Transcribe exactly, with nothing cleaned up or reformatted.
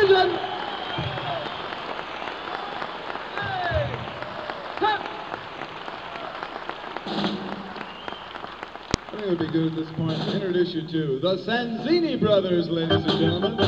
Cleveland. I think it would be good at this point to introduce you to the Sanzini brothers, ladies and gentlemen.